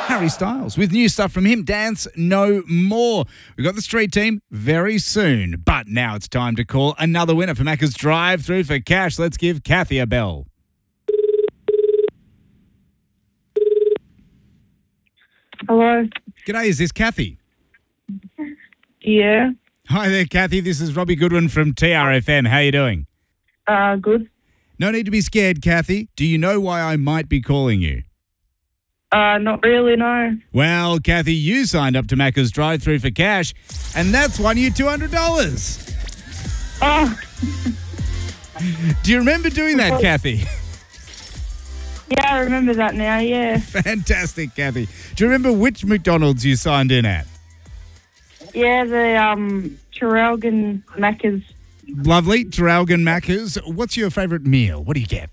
Harry Styles with new stuff from him, Dance No More. We've got the street team very soon, but now it's time to call another winner for Macca's Drive-Through for cash. Let's give Kathy a bell. Hello. G'day, is this Kathy? Yeah. Hi there, Kathy. This is Robbie Goodwin from TRFM. How you doing? Good. No need to be scared, Kathy. Do you know why I might be calling you? Not really, no. Well, Kathy, you signed up to Macca's Drive-Through for cash, and that's won you $200. Oh, Do you remember doing that, Kathy? yeah, I remember that now, yeah. Fantastic, Kathy. Do you remember which McDonald's you signed in at? Yeah, the Traralgon Macca's. Lovely, Traralgon Macca's. What's your favourite meal? What do you get?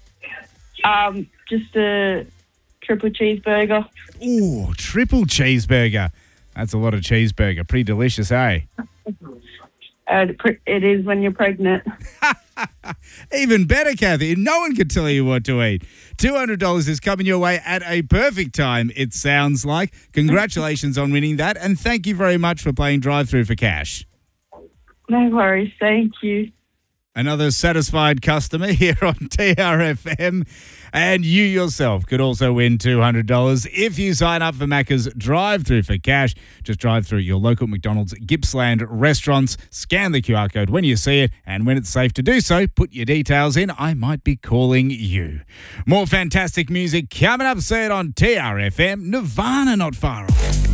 Just a triple cheeseburger. Ooh, triple cheeseburger. That's a lot of cheeseburger. Pretty delicious, eh? It is when you're pregnant. Even better, Kathy. No one can tell you what to eat. $200 is coming your way at a perfect time, it sounds like. Congratulations on winning that, and thank you very much for playing Drive-Through for cash. No worries, thank you. Another satisfied customer here on TRFM. And you yourself could also win $200 if you sign up for Macca's Drive-Through for cash. Just drive through your local McDonald's Gippsland restaurants, scan the QR code when you see it, and when it's safe to do so, put your details in. I might be calling you. More fantastic music coming up soon on TRFM. Nirvana not far off.